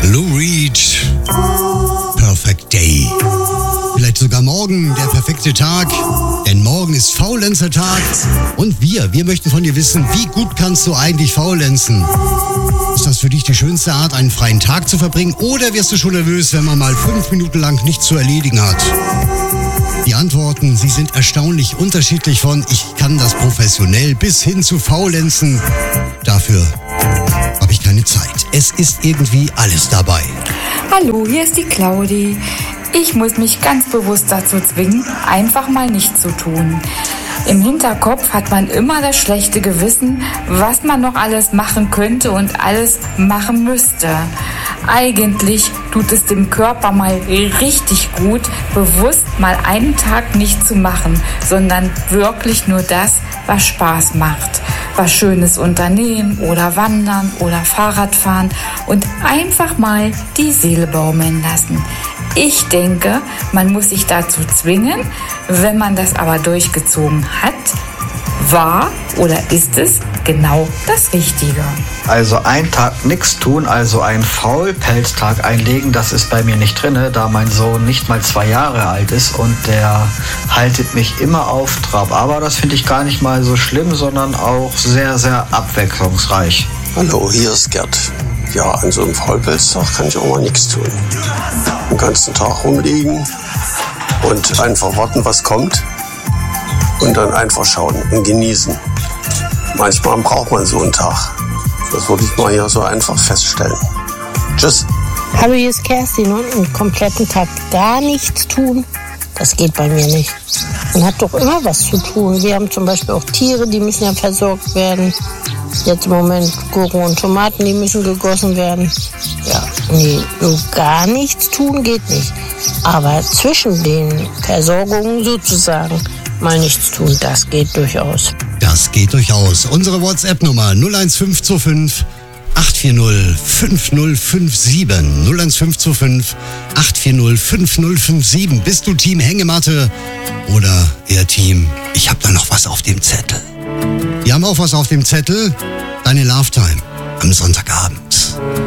Lou Reed, Perfect Day. Vielleicht sogar morgen der perfekte Tag, denn morgen ist Faulenzer-Tag. Und wir möchten von dir wissen, wie gut kannst du eigentlich faulenzen? Ist das für dich die schönste Art, einen freien Tag zu verbringen? Oder wirst du schon nervös, wenn man mal 5 Minuten lang nichts zu erledigen hat? Die Antworten, sie sind erstaunlich unterschiedlich von ich kann das professionell bis hin zu Faulenzen. Dafür habe ich keine Zeit. Es ist irgendwie alles dabei. Hallo, hier ist die Claudi. Ich muss mich ganz bewusst dazu zwingen, einfach mal nichts zu tun. Im Hinterkopf hat man immer das schlechte Gewissen, was man noch alles machen könnte und alles machen müsste. Eigentlich tut es dem Körper mal richtig gut, bewusst mal einen Tag nicht zu machen, sondern wirklich nur das, was Spaß macht. Was Schönes unternehmen oder wandern oder Fahrrad fahren und einfach mal die Seele baumeln lassen. Ich denke, man muss sich dazu zwingen. Wenn man das aber durchgezogen hat, war oder ist es genau das Richtige. Also einen Tag nichts tun, also einen Faulpelztag einlegen, das ist bei mir nicht drin, da mein Sohn nicht mal 2 Jahre alt ist und der haltet mich immer auf Trab. Aber das finde ich gar nicht mal so schlimm, sondern auch sehr, sehr abwechslungsreich. Hallo, hier ist Gerd. Ja, an so einem Faulpelztag kann ich auch mal nichts tun. Den ganzen Tag rumliegen und einfach warten, was kommt. Und dann einfach schauen und genießen. Manchmal braucht man so einen Tag. Das würde ich mal hier so einfach feststellen. Tschüss. Hallo, hier ist Kerstin und einen kompletten Tag gar nichts tun, das geht bei mir nicht. Man hat doch immer was zu tun. Wir haben zum Beispiel auch Tiere, die müssen ja versorgt werden. Jetzt im Moment Gurken und Tomaten, die müssen gegossen werden. Ja, nee, so gar nichts tun geht nicht. Aber zwischen den Versorgungen sozusagen mal nichts tun, das geht durchaus. Das geht durchaus. Unsere WhatsApp-Nummer 01525 840 5057. 01525 840 5057. Bist du Team Hängematte oder eher Team ich hab da noch was auf dem Zettel? Wir haben auch was auf dem Zettel. Deine Love Time am Sonntagabend.